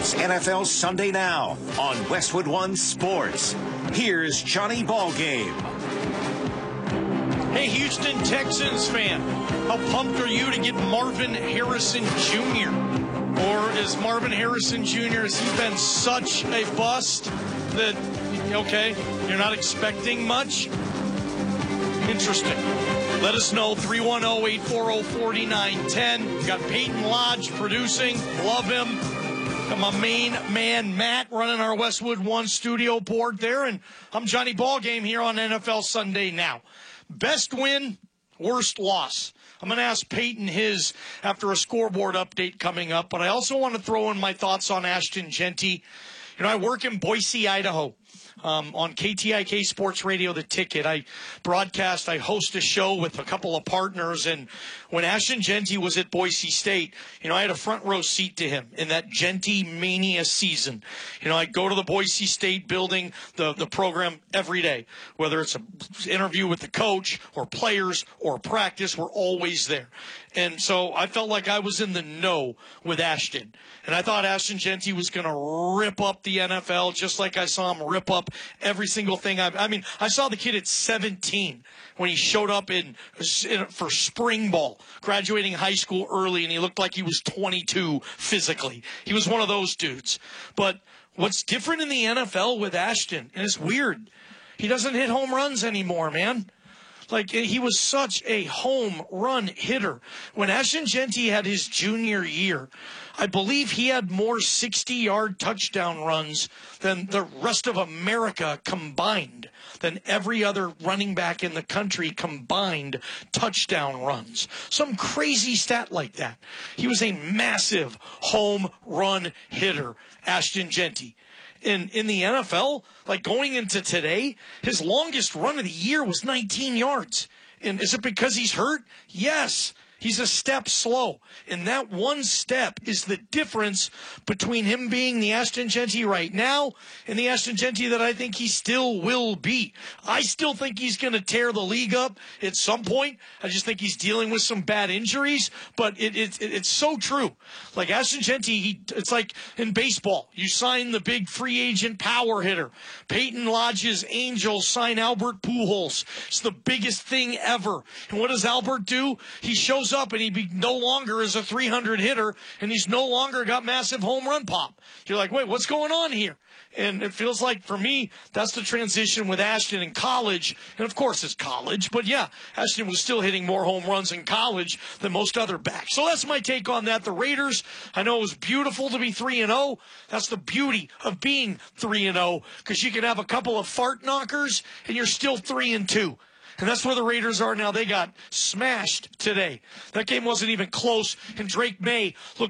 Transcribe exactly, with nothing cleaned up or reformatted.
It's N F L Sunday Now on Westwood One Sports. Here's Johnny Ballgame. Hey, Houston Texans fan, how pumped are you to get Marvin Harrison Junior? Or is Marvin Harrison Junior, has he been such a bust that, okay, you're not expecting much? Interesting. Let us know, three one zero, eight four zero, four nine one zero. We've got Peyton Lodge producing. Love him. Got my main man, Matt, running our Westwood One studio board there. And I'm Johnny Ballgame here on N F L Sunday Now. Best win, worst loss. I'm going to ask Peyton his after a scoreboard update coming up. But I also want to throw in my thoughts on Ashton Jeanty. You know, I work in Boise, Idaho. Um, on K T I K Sports Radio, The Ticket. I broadcast, I host a show with a couple of partners, and when Ashton Jeanty was at Boise State, you know, I had a front row seat to him in that Jeanty mania season. You know, I'd go to the Boise State building, the, the program every day, whether it's an interview with the coach or players or practice, we're always there. And so I felt like I was in the know with Ashton. And I thought Ashton Jeanty was going to rip up the N F L just like I saw him rip up every single thing. I, I mean, I saw the kid at seventeen when he showed up in, in for spring ball, graduating high school early, and he looked like he was twenty-two physically. He was one of those dudes. But what's different in the N F L with Ashton, and it's weird, he doesn't hit home runs anymore, man. Like, he was such a home run hitter. When Ashton Jeanty had his junior year, I believe he had more sixty-yard touchdown runs than the rest of America combined, than every other running back in the country combined touchdown runs. Some crazy stat like that. He was a massive home run hitter, Ashton Jeanty. In, in the N F L, like going into today, his longest run of the year was nineteen yards. And is it because he's hurt? Yes. He's a step slow. And that one step is the difference between him being the Ashton Jeanty right now and the Ashton Jeanty that I think he still will be. I still think he's going to tear the league up at some point. I just think he's dealing with some bad injuries. But it, it, it, it's so true. Like Ashton Jeanty, he, it's like in baseball. You sign the big free agent power hitter. Peyton Lodge's Angels sign Albert Pujols. It's the biggest thing ever. And what does Albert do? He shows up and he be no longer is a three hundred hitter, and he's no longer got massive home run pop. You're like, wait, what's going on here? And it feels like, for me, that's the transition with Ashton in college. And, of course, it's college. But, yeah, Ashton was still hitting more home runs in college than most other backs. So that's my take on that. The Raiders, I know it was beautiful to be three and oh. That's the beauty of being three and oh, because you can have a couple of fart knockers, and you're still three and two. And that's where the Raiders are now. They got smashed today. That game wasn't even close, and Drake May looked